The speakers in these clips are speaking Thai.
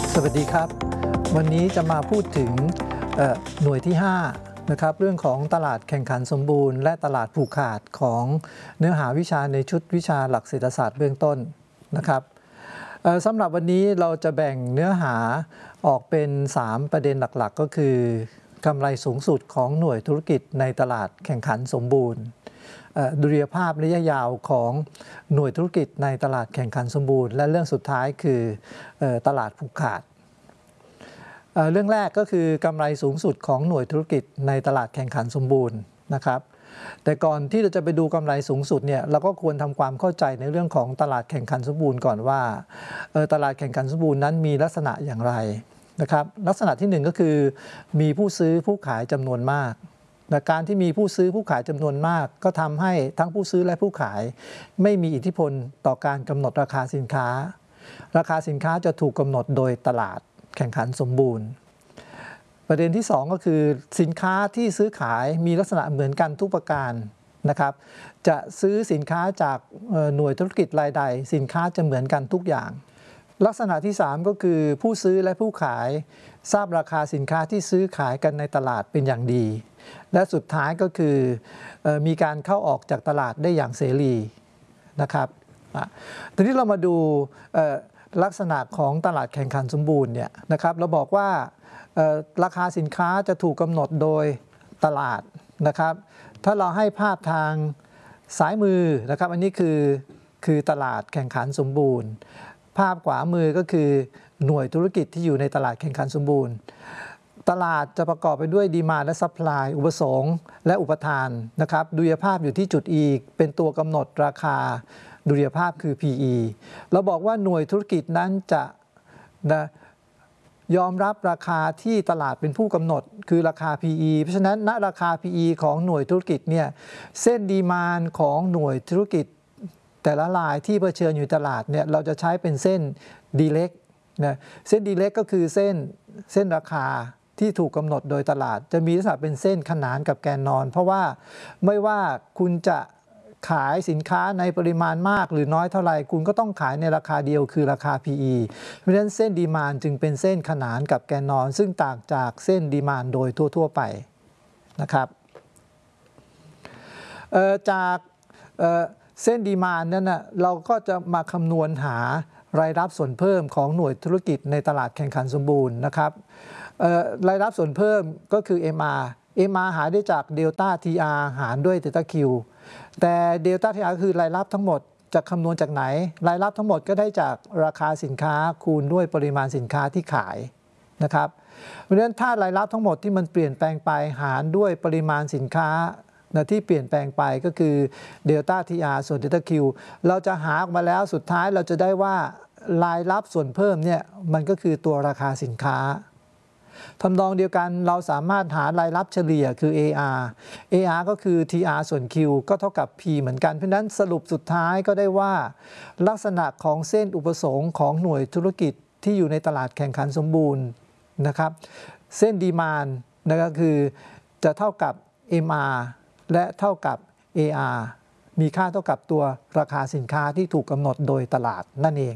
สวัสดีครับวันนี้จะมาพูดถึงหน่วยที่5นะครับเรื่องของตลาดแข่งขันสมบูรณ์และตลาดผูกขาดของเนื้อหาวิชาในชุดวิชาหลักเศรษฐศาสตร์เบื้องต้นนะครับสำหรับวันนี้เราจะแบ่งเนื้อหาออกเป็น3ประเด็นหลักๆก็คือกำไรสูงสุดของหน่วยธุรกิจในตลาดแข่งขันสมบูรณ์ดุลยภาพระยะยาวของหน่วยธุรกิจในตลาดแข่งขันสมบูรณ์และเรื่องสุดท้ายคือตลาดผูกขาดเรื่องแรกก็คือกำไรสูงสุดของหน่วยธุรกิจในตลาดแข่งขันสมบูรณ์นะครับแต่ก่อนที่เราจะไปดูกำไรสูงสุดเนี่ยเราก็ควรทำความเข้าใจในเรื่องของตลาดแข่งขันสมบูรณ์ก่อนว่าตลาดแข่งขันสมบูรณ์นั้นมีลักษณะอย่างไรนะครับลักษณะที่1ก็คือมีผู้ซื้อผู้ขายจำนวนมากและการที่มีผู้ซื้อผู้ขายจำนวนมากก็ทำให้ทั้งผู้ซื้อและผู้ขายไม่มีอิทธิพลต่อการกำหนดราคาสินค้าราคาสินค้าจะถูกกำหนดโดยตลาดแข่งขันสมบูรณ์ประเด็นที่2ก็คือสินค้าที่ซื้อขายมีลักษณะเหมือนกันทุกประการนะครับจะซื้อสินค้าจากหน่วยธุรกิจรายใดสินค้าจะเหมือนกันทุกอย่างลักษณะที่3ก็คือผู้ซื้อและผู้ขายทราบราคาสินค้าที่ซื้อขายกันในตลาดเป็นอย่างดีและสุดท้ายก็คือมีการเข้าออกจากตลาดได้อย่างเสรีนะครับทีนี้เรามาดูลักษณะของตลาดแข่งขันสมบูรณ์เนี่ยนะครับเราบอกว่าราคาสินค้าจะถูกกำหนดโดยตลาดนะครับถ้าเราให้ภาพทางซ้ายมือนะครับอันนี้คือตลาดแข่งขันสมบูรณ์ภาพขวามือก็คือหน่วยธุรกิจที่อยู่ในตลาดแข่งขันสมบูรณ์ตลาดจะประกอบไปด้วยดีมานด์และซัพพลายอุปสงค์และอุปทานนะครับดุลยภาพอยู่ที่จุด E เป็นตัวกำหนดราคาดุลยภาพคือ PE เราบอกว่าหน่วยธุรกิจนั้นจะยอมรับราคาที่ตลาดเป็นผู้กำหนดคือราคา PE เพราะฉะนั้นณราคา PE ของหน่วยธุรกิจเนี่ยเส้นดีมานด์ของหน่วยธุรกิจแต่ละรายที่เผชิญอยู่ตลาดเนี่ยเราจะใช้เป็นเส้นดีเล็กนะเส้นดีเล็กก็คือเส้นราคาที่ถูกกำหนดโดยตลาดจะมีลักษณะเป็นเส้นขนานกับแกนนอนเพราะว่าไม่ว่าคุณจะขายสินค้าในปริมาณมากหรือน้อยเท่าไหร่คุณก็ต้องขายในราคาเดียวคือราคา PE เพราะฉะนั้นเส้นดีมานด์จึงเป็นเส้นขนานกับแกนนอนซึ่งต่างจากเส้นดีมานด์โดยทั่วๆไปนะครับจากเส้นดีมานด์นั้นนะเราก็จะมาคำนวณหารายรับส่วนเพิ่มของหน่วยธุรกิจในตลาดแข่งขันสมบูรณ์นะครับรายรับส่วนเพิ่มก็คือ MR หาได้จากเดลต้า TR หารด้วยเดลต้า Q แต่เดลต้า TR คือรายรับทั้งหมดจะคำนวณจากไหนรายรับทั้งหมดก็ได้จากราคาสินค้าคูณด้วยปริมาณสินค้าที่ขายนะครับเพราะฉะนั้นถ้ารายรับทั้งหมดที่มันเปลี่ยนแปลงไปหารด้วยปริมาณสินค้าที่เปลี่ยนแปลงไปก็คือเดลต้า TR ส่วนเดลต้า Q เราจะหาออกมาแล้วสุดท้ายเราจะได้ว่ารายรับส่วนเพิ่มเนี่ยมันก็คือตัวราคาสินค้าทำนองเดียวกันเราสามารถหารายรับเฉลี่ยคือ AR ก็คือ TR ส่วน Q ก็เท่ากับ P เหมือนกันเพราะฉะนั้นสรุปสุดท้ายก็ได้ว่าลักษณะของเส้นอุปสงค์ของหน่วยธุรกิจที่อยู่ในตลาดแข่งขันสมบูรณ์นะครับเส้นดีมานด์ก็คือจะเท่ากับ MR และเท่ากับ AR มีค่าเท่ากับตัวราคาสินค้าที่ถูกกำหนดโดยตลาดนั่นเอง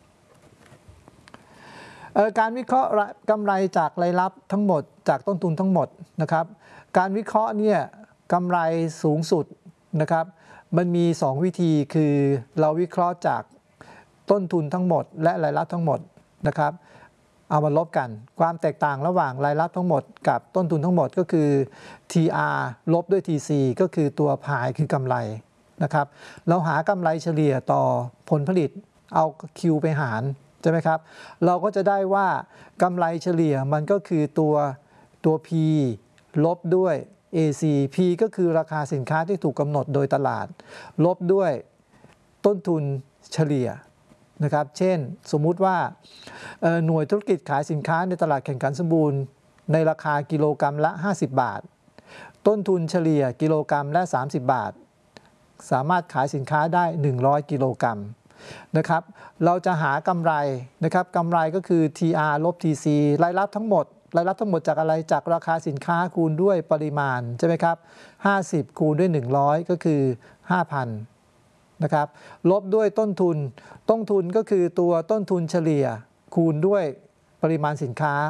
การวิเคราะห์กำไรจากรายรับทั้งหมดจากต้นทุนทั้งหมดนะครับการวิเคราะห์เนี่ยกำไรสูงสุดนะครับมันมี2วิธีคือเราวิเคราะห์จากต้นทุนทั้งหมดและรายรับทั้งหมดนะครับเอามาลบกันความแตกต่างระหว่างรายรับทั้งหมดกับต้นทุนทั้งหมดก็คือ TR ลบด้วย TC ก็คือตัวพายคือกำไรนะครับเราหากำไรเฉลี่ยต่อผลผลิตเอา Q ไปหารใช่ไหมครับเราก็จะได้ว่ากำไรเฉลี่ยมันก็คือตัว P ลบด้วย AC P ก็คือราคาสินค้าที่ถูกกำหนดโดยตลาดลบด้วยต้นทุนเฉลี่ยนะครับเช่นสมมุติว่าหน่วยธุรกิจขายสินค้าในตลาดแข่งขันสมบูรณ์ในราคากิโลกรัมละ50 บาทต้นทุนเฉลี่ยกิโลกรัมละ30 บาทสามารถขายสินค้าได้100 กิโลกรัมนะครับเราจะหากำไรนะครับกำไรก็คือ TR ลบ TC รายรับทั้งหมดจากอะไรจากราคาสินค้าคูณด้วยปริมาณใช่ไหมครับ50คูณด้วย100ก็คือ 5,000 นะครับลบด้วยต้นทุนก็คือตัวต้นทุนเฉลี่ยคูณด้วยปริมาณสินค้า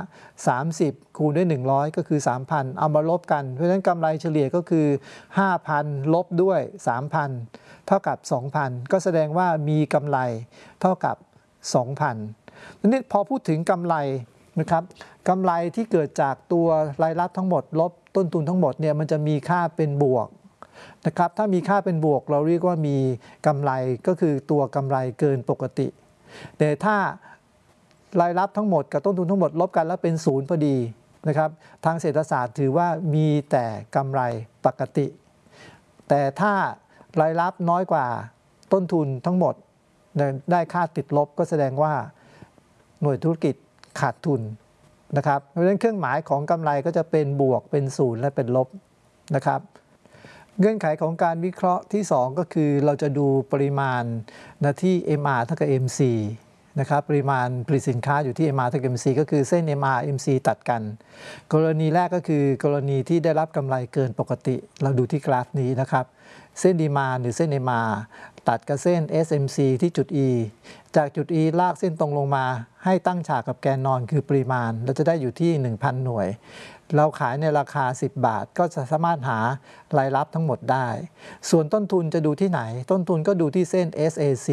30คูณด้วย100ก็คือ 3,000 เอามาลบกันเพราะฉะนั้นกำไรเฉลี่ยก็คือ 5,000 ลบด้วย 3,000 เท่ากับ 2,000 ก็แสดงว่ามีกำไรเท่ากับ 2,000 ทีนี้พอพูดถึงกำไรนะครับกำไรที่เกิดจากตัวรายรับทั้งหมดลบต้นทุนทั้งหมดเนี่ยมันจะมีค่าเป็นบวกนะครับถ้ามีค่าเป็นบวกเราเรียกว่ามีกำไรก็คือตัวกำไรเกินปกติแต่ถ้ารายรับทั้งหมดกับต้นทุนทั้งหมดลบกันแล้วเป็นศูนย์พอดีนะครับทางเศรษฐศาสตร์ถือว่ามีแต่กำไรปกติแต่ถ้ารายรับน้อยกว่าต้นทุนทั้งหมดได้ค่าติดลบก็แสดงว่าหน่วยธุรกิจขาดทุนนะครับเพราะฉะนั้นเครื่องหมายของกำไรก็จะเป็นบวกเป็นศูนย์และเป็นลบนะครับเงื่อนไขของการวิเคราะห์ที่ 2ก็คือเราจะดูปริมาณที่ MR เท่ากับ MC นะครับปริมาณผลิตสินค้าอยู่ที่ MR เท่ากับ MC ก็คือเส้น MR MC ตัดกันกรณีแรกก็คือกรณีที่ได้รับกำไรเกินปกติเราดูที่กราฟนี้นะครับเส้น Demand หรือเส้น MR ตัดกับเส้น SMC ที่จุด E จากจุด E ลากเส้นตรงลงมาให้ตั้งฉากกับแกนนอนคือปริมาณเราจะได้อยู่ที่ 1,000 หน่วยเราขายในราคา10 บาทก็จะสามารถหารายรับทั้งหมดได้ส่วนต้นทุนจะดูที่ไหนต้นทุนก็ดูที่เส้น SAC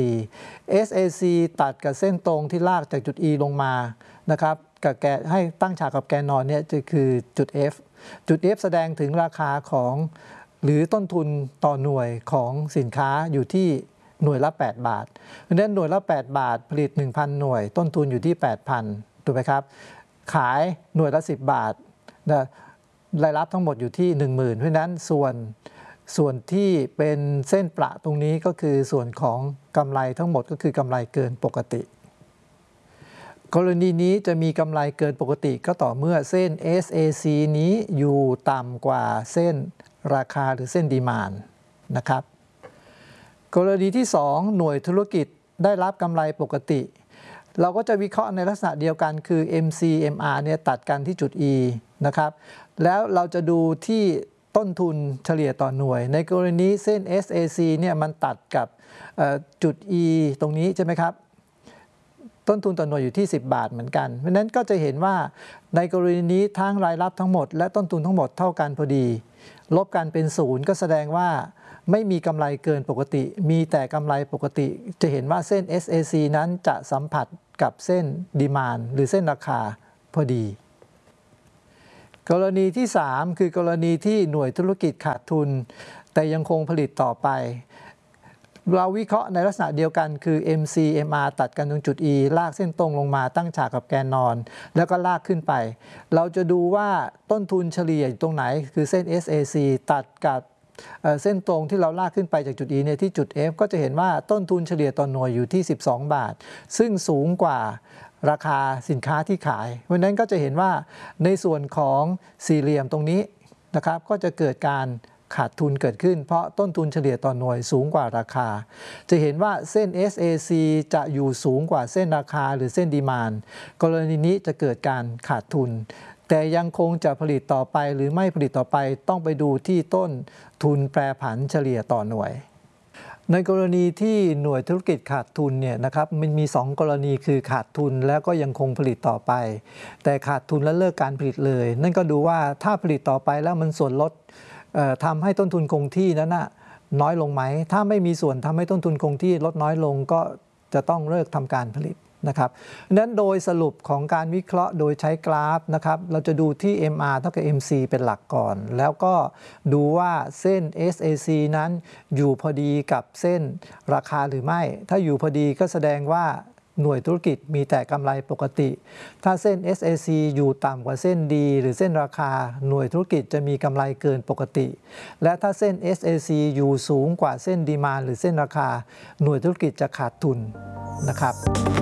SAC ตัดกับเส้นตรงที่ลากจากจุด E ลงมานะครับกับแกนให้ตั้งฉากกับแกนนอนเนี่ยจะคือจุด F จุด F แสดงถึงราคาของหรือต้นทุนต่อหน่วยของสินค้าอยู่ที่หน่วยละ8 บาทเพราะฉะนั้นหน่วยละ8 บาทผลิต 1,000 หน่วยต้นทุนอยู่ที่ 8,000 ถูกไหมครับขายหน่วยละ10 บาทรายรับทั้งหมดอยู่ที่ 10,000 เพราะฉะนั้นส่วนที่เป็นเส้นประตรงนี้ก็คือส่วนของกำไรทั้งหมดก็คือกำไรเกินปกติกรณีนี้จะมีกำไรเกินปกติก็ต่อเมื่อเส้น SAC นี้อยู่ต่ำกว่าเส้นราคาหรือเส้นดีมานด์นะครับกรณีที่ 2 หน่วยธุรกิจได้รับกำไรปกติเราก็จะวิเคราะห์ในลักษณะเดียวกันคือ MC MR เนี่ยตัดกันที่จุด E นะครับแล้วเราจะดูที่ต้นทุนเฉลี่ยต่อหน่วยในกรณีเส้น SAC เนี่ยมันตัดกับจุด E ตรงนี้ใช่ไหมครับต้นทุนต่อหน่วยอยู่ที่10 บาทเหมือนกันเพราะฉะนั้นก็จะเห็นว่าในกรณีนี้ทั้งรายรับทั้งหมดและต้นทุนทั้งหมดเท่ากันพอดีลบกันเป็น0ก็แสดงว่าไม่มีกำไรเกินปกติมีแต่กำไรปกติจะเห็นว่าเส้น SAC นั้นจะสัมผัสกับเส้นดีมานด์หรือเส้นราคาพอดีกรณีที่ 3 คือกรณีที่หน่วยธุรกิจขาดทุนแต่ยังคงผลิตต่อไปเราวิเคราะห์ในลักษณะเดียวกันคือ MC MR ตัดกันตรงจุด E ลากเส้นตรงลงมาตั้งฉากกับแกนนอนแล้วก็ลากขึ้นไปเราจะดูว่าต้นทุนเฉลี่ยอยู่ตรงไหนคือเส้น SAC ตัดกับเส้นตรงที่เราลากขึ้นไปจากจุด E เนี่ยที่จุด F ก็จะเห็นว่าต้นทุนเฉลี่ยต่อหน่วยอยู่ที่12 บาทซึ่งสูงกว่าราคาสินค้าที่ขายเพราะนั้นก็จะเห็นว่าในส่วนของสี่เหลี่ยมตรงนี้นะครับก็จะเกิดการขาดทุนเกิดขึ้นเพราะต้นทุนเฉลี่ยต่อหน่วยสูงกว่าราคาจะเห็นว่าเส้น SAC จะอยู่สูงกว่าเส้นราคาหรือเส้นดีมานด์กรณีนี้จะเกิดการขาดทุนแต่ยังคงจะผลิตต่อไปหรือไม่ผลิตต่อไปต้องไปดูที่ต้นทุนแปรผันเฉลี่ยต่อหน่วยในกรณีที่หน่วยธุรกิจขาดทุนเนี่ยนะครับมันมี2 กรณีคือขาดทุนแล้วก็ยังคงผลิตต่อไปแต่ขาดทุนแล้วเลิกการผลิตเลยนั่นก็ดูว่าถ้าผลิตต่อไปแล้วมันส่วนลดทำให้ต้นทุนคงที่นั้นนะน้อยลงไหมถ้าไม่มีส่วนทำให้ต้นทุนคงที่ลดน้อยลงก็จะต้องเลิกทำการผลิตนะครับนั้นโดยสรุปของการวิเคราะห์โดยใช้กราฟนะครับเราจะดูที่ MR เท่ากับ MC เป็นหลักก่อนแล้วก็ดูว่าเส้น SAC นั้นอยู่พอดีกับเส้นราคาหรือไม่ถ้าอยู่พอดีก็แสดงว่าหน่วยธุรกิจมีแต่กำไรปกติถ้าเส้น SAC อยู่ต่ำกว่าเส้น D หรือเส้นราคาหน่วยธุรกิจจะมีกำไรเกินปกติและถ้าเส้น SAC อยู่สูงกว่าเส้นดีมานด์หรือเส้นราคาหน่วยธุรกิจจะขาดทุนนะครับ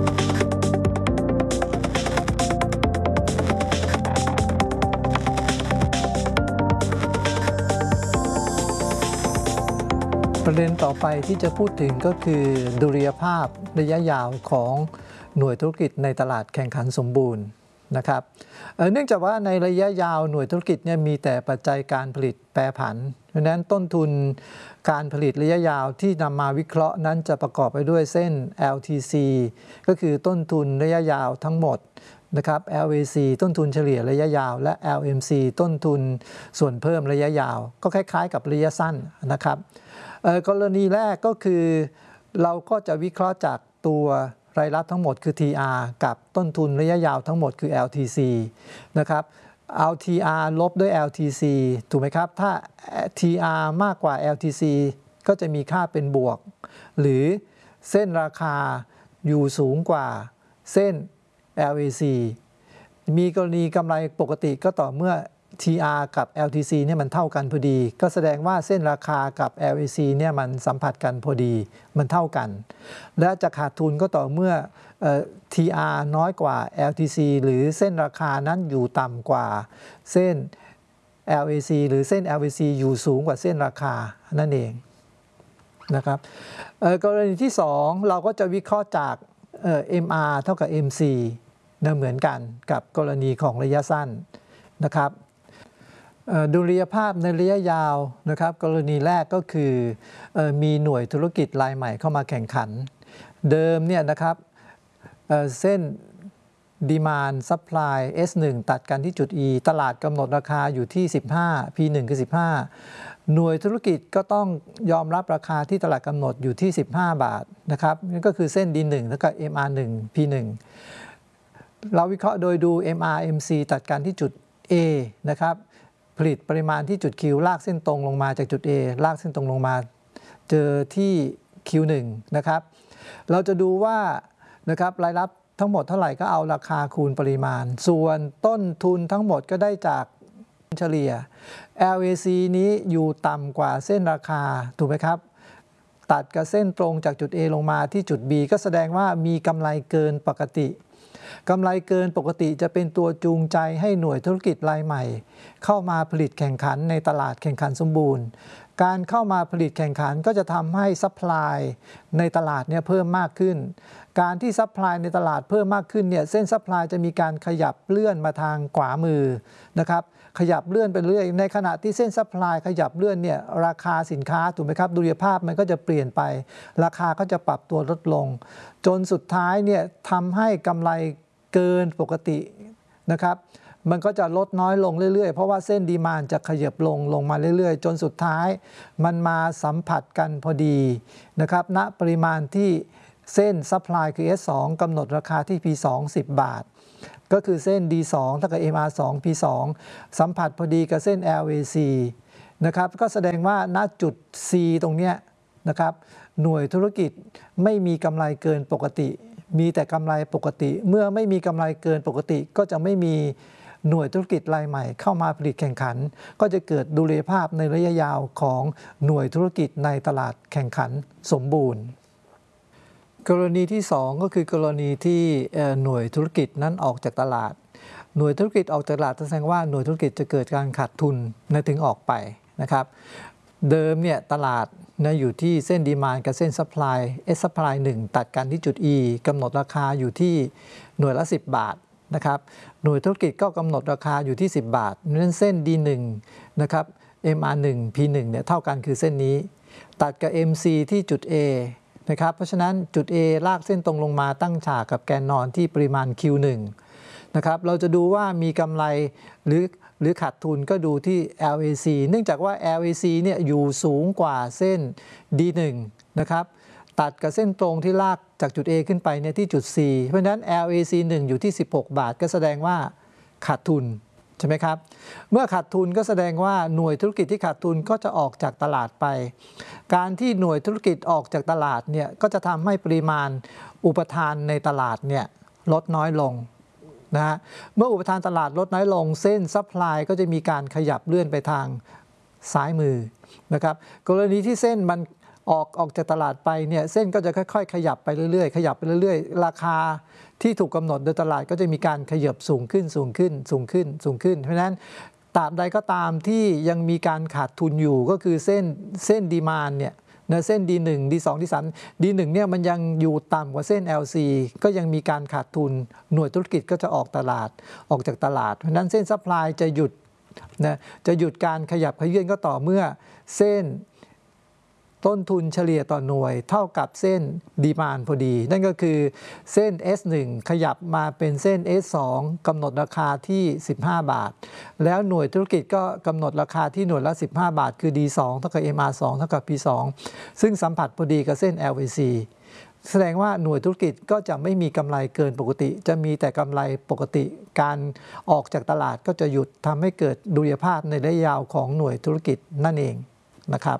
ประเด็นต่อไปที่จะพูดถึงก็คือดุลยภาพระยะยาวของหน่วยธุรกิจในตลาดแข่งขันสมบูรณ์นะครับเนื่องจากว่าในระยะยาวหน่วยธุรกิจเนี่ยมีแต่ปัจจัยการผลิตแปรผันเพราะฉะนั้นต้นทุนการผลิตระยะยาวที่นำมาวิเคราะห์นั้นจะประกอบไปด้วยเส้น LTC ก็คือต้นทุนระยะยาวทั้งหมดนะครับ LAC ต้นทุนเฉลี่ยระยะยาวและ LMC ต้นทุนส่วนเพิ่มระยะยาวก็คล้ายๆกับระยะสั้นนะครับกรณีแรกก็คือเราก็จะวิเคราะห์จากตัวรายรับทั้งหมดคือ TR กับต้นทุนระยะยาวทั้งหมดคือ LTC นะครับเอา TR ลบด้วย LTC ถูกไหมครับถ้า TR มากกว่า LTC ก็จะมีค่าเป็นบวกหรือเส้นราคาอยู่สูงกว่าเส้น LAC มีกรณีกำไรปกติก็ต่อเมื่อ TR กับ LTC เนี่ยมันเท่ากันพอดีก็แสดงว่าเส้นราคากับ LAC เนี่ยมันสัมผัสกันพอดีมันเท่ากันและจะขาดทุนก็ต่อเมื่อTR น้อยกว่า LTC หรือเส้นราคานั้นอยู่ต่ำกว่าเส้น LAC หรือเส้น LAC อยู่สูงกว่าเส้นราคานั่นเองนะครับกรณีที่2เราก็จะวิเคราะห์จากMR เท่ากับ MC เหมือนกันกับกรณีของระยะสั้นนะครับดุลยภาพในระยะยาวนะครับกรณีแรกก็คือมีหน่วยธุรกิจรายใหม่เข้ามาแข่งขันเดิมเนี่ยนะครับเส้น Demand Supply S1 ตัดกันที่จุด E ตลาดกำหนดราคาอยู่ที่15 P1 คือ15หน่วยธุรกิจก็ต้องยอมรับราคาที่ตลาดกำหนดอยู่ที่15 บาทนะครับนั่นก็คือเส้น D1 แล้วก็ MR1 P1 เราวิเคราะห์โดยดู MRMC ตัดกันที่จุด A นะครับผลิตปริมาณที่จุด Q ลากเส้นตรงลงมาจากจุด A ลากเส้นตรงลงมาเจอที่ Q1 นะครับเราจะดูว่านะครับรายรับทั้งหมดเท่าไหร่ก็เอาราคาคูณปริมาณส่วนต้นทุนทั้งหมดก็ได้จากเฉลี่ย LAC นี้อยู่ต่ำกว่าเส้นราคาถูกไหมครับตัดกับเส้นตรงจากจุด A ลงมาที่จุด B ก็แสดงว่ามีกำไรเกินปกติกำไรเกินปกติจะเป็นตัวจูงใจให้หน่วยธุรกิจรายใหม่เข้ามาผลิตแข่งขันในตลาดแข่งขันสมบูรณ์การเข้ามาผลิตแข่งขันก็จะทำให้ซัพพลายในตลาดเนี่ยเพิ่มมากขึ้นการที่ซัพพลายในตลาดเพิ่มมากขึ้นเนี่ยเส้นซัพพลายจะมีการขยับเลื่อนมาทางขวามือนะครับขยับเลื่อนไปเรื่อยในขณะที่เส้นซัพพลายขยับเลื่อนเนี่ยราคาสินค้าถูกไหมครับดุลยภาพมันก็จะเปลี่ยนไปราคาก็จะปรับตัวลดลงจนสุดท้ายเนี่ยทำให้กำไรเกินปกตินะครับมันก็จะลดน้อยลงเรื่อยๆเพราะว่าเส้นดีมานด์จะขยับลงมาเรื่อยๆจนสุดท้ายมันมาสัมผัสกันพอดีนะครับณปริมาณที่เส้นซัพพลายคือ S2 กำหนดราคาที่ P2 10 บาทก็คือเส้น D2 เท่ากับ MR2 P2 สัมผัสพอดีกับเส้น LAC นะครับก็แสดงว่าณจุด C ตรงเนี้ยนะครับหน่วยธุรกิจไม่มีกำไรเกินปกติมีแต่กำไรปกติเมื่อไม่มีกำไรเกินปกติก็จะไม่มีหน่วยธุรกิจรายใหม่เข้ามาผลิตแข่งขันก็จะเกิดดุลยภาพในระยะยาวของหน่วยธุรกิจในตลาดแข่งขันสมบูรณ์กรณีที่2ก็คือกรณีที่หน่วยธุรกิจนั้นออกจากตลาดหน่วยธุรกิจออกจากตลาดแสดงว่าหน่วยธุรกิจจะเกิดการขาดทุนถึงออกไปนะครับเดิมเนี่ยตลาดอยู่ที่เส้นดีมานด์กับเส้นซัพพลาย S ซัพพลาย1ตัดกันที่จุด E กำหนดราคาอยู่ที่หน่วยละ10 บาทนะครับหน่วยธุรกิจก็กำหนดราคาอยู่ที่10 บาทนั้นเส้น D1 นะครับ MR1 P1 เนี่ยเท่ากันคือเส้นนี้ตัดกับ MC ที่จุด A นะครับเพราะฉะนั้นจุด A ลากเส้นตรงลงมาตั้งฉากกับแกนนอนที่ปริมาณ Q1 นะครับเราจะดูว่ามีกำไรหรือขาดทุนก็ดูที่ LAC เนื่องจากว่า LAC เนี่ยอยู่สูงกว่าเส้น D1 นะครับตัดกับเส้นตรงที่ลากจากจุด A ขึ้นไปเนี่ยที่จุด C เพราะฉะนั้น LAC 1อยู่ที่16 บาทก็แสดงว่าขาดทุนใช่ไหมครับเมื่อขาดทุนก็แสดงว่าหน่วยธุรกิจที่ขาดทุนก็จะออกจากตลาดไปการที่หน่วยธุรกิจออกจากตลาดเนี่ยก็จะทำให้ปริมาณอุปทานในตลาดเนี่ยลดน้อยลงนะฮะเมื่ออุปทานตลาดลดน้อยลงเส้นซัพพลายก็จะมีการขยับเลื่อนไปทางซ้ายมือนะครับกรณีที่เส้นมันออกจากตลาดไปเนี่ยเส้นก็จะค่อยๆขยับไปเรื่อยๆขยับไปเรื่อยๆราคาที่ถูกกำหนดโดยตลาดก็จะมีการขยับสูงขึ้นเพราะฉะนั้นตราบใดก็ตามที่ยังมีการขาดทุนอยู่ก็คือเส้นดีมานด์เนี่ยเส้น D1 D2 D3 D1 เนี่ยมันยังอยู่ต่ำกว่าเส้น LC ก็ยังมีการขาดทุนหน่วยธุรกิจก็จะออกจากตลาดเพราะฉะนั้นเส้นซัพพลายจะหยุดการขยับเขยื้อนก็ต่อเมื่อเส้นต้นทุนเฉลี่ยต่อหน่วยเท่ากับเส้นดีมานด์พอดีนั่นก็คือเส้น S1 ขยับมาเป็นเส้น S2 กำหนดราคาที่15 บาทแล้วหน่วยธุรกิจก็กำหนดราคาที่หน่วยละ15 บาทคือ D2 เท่ากับ MR2 เท่ากับ P2 ซึ่งสัมผัสพอดีกับเส้น LAC แสดงว่าหน่วยธุรกิจก็จะไม่มีกำไรเกินปกติจะมีแต่กำไรปกติการออกจากตลาดก็จะหยุดทำให้เกิดดุลยภาพในระยะยาวของหน่วยธุรกิจนั่นเองนะครับ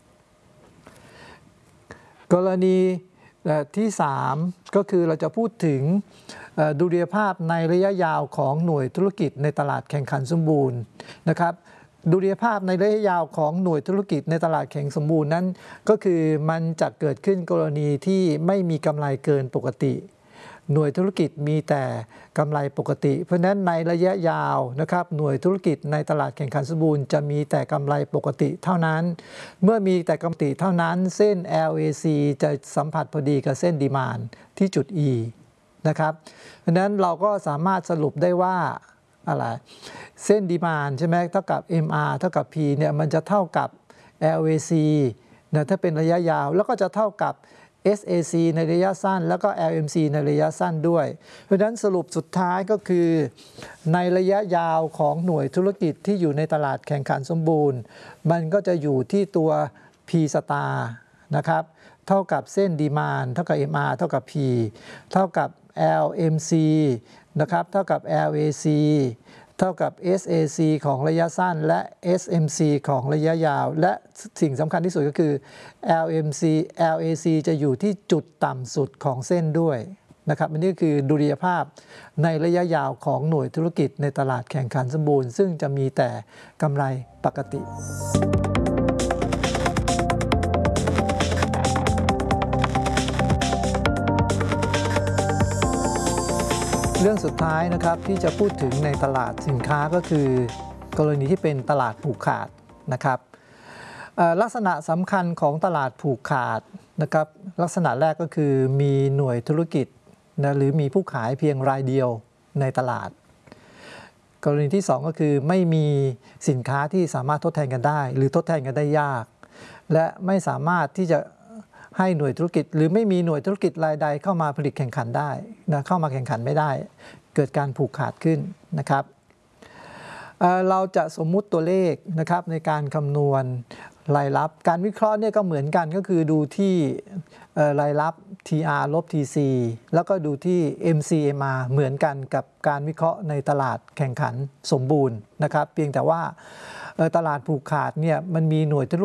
กรณีที่3ก็คือเราจะพูดถึงดุลยภาพในระยะยาวของหน่วยธุรกิจในตลาดแข่งขันสมบูรณ์นะครับดุลยภาพในระยะยาวของหน่วยธุรกิจในตลาดแข่งสมบูรณ์นั้นก็คือมันจะเกิดขึ้นกรณีที่ไม่มีกำไรเกินปกติหน่วยธุรกิจมีแต่กำไรปกติเพราะฉะนั้นในระยะยาวนะครับหน่วยธุรกิจในตลาดแข่งขันสมบูรณ์จะมีแต่กำไรปกติเท่านั้นเมื่อมีแต่กำไรเท่านั้นเส้น LAC จะสัมผัสพอดีกับเส้นดีมานด์ที่จุด E นะครับเพราะฉะนั้นเราก็สามารถสรุปได้ว่าอะไรเส้นดีมานด์ใช่ไหมเท่ากับ MR เท่ากับ P เนี่ยมันจะเท่ากับ LAC นะถ้าเป็นระยะยาวแล้วก็จะเท่ากับ SAC ในระยะสั้นแล้วก็ LMC ในระยะสั้นด้วยเพราะฉะนั้นสรุปสุดท้ายก็คือในระยะยาวของหน่วยธุรกิจที่อยู่ในตลาดแข่งขันสมบูรณ์มันก็จะอยู่ที่ตัว P star นะครับเท่ากับเส้นดีมานด์เท่ากับ MR เท่ากับ P เท่ากับ LMC นะครับเท่ากับ LAC เท่ากับ SAC ของระยะสั้นและ SMC ของระยะยาวและสิ่งสำคัญที่สุดก็คือ LAC จะอยู่ที่จุดต่ำสุดของเส้นด้วยนะครับอันนี้คือดุลยภาพในระยะยาวของหน่วยธุรกิจในตลาดแข่งขันสมบูรณ์ซึ่งจะมีแต่กำไรปกติเรื่องสุดท้ายนะครับที่จะพูดถึงในตลาดสินค้าก็คือกรณีที่เป็นตลาดผูกขาดนะครับลักษณะสำคัญของตลาดผูกขาดนะครับลักษณะแรกก็คือมีหน่วยธุรกิจนะหรือมีผู้ขายเพียงรายเดียวในตลาดกรณีที่2ก็คือไม่มีสินค้าที่สามารถทดแทนกันได้หรือทดแทนกันได้ยากและไม่สามารถที่จะให้หน่วยธุรกิจหรือไม่มีหน่วยธุรกิจรายใดเข้ามาผลิตแข่งขันได้นะเข้ามาแข่งขันไม่ได้เกิดการผูกขาดขึ้นนะครับเราจะสมมุติตัวเลขนะครับในการคำนวณรายรับการวิเคราะห์เนี่ยก็เหมือนกันก็คือดูที่รายรับ TR ลบ TC แล้วก็ดูที่ MCMR เหมือนกันกับการวิเคราะห์ในตลาดแข่งขันสมบูรณ์นะครับเพียงแต่ว่าตลาดผูกขาดเนี่ยมันมีหน่วยธุร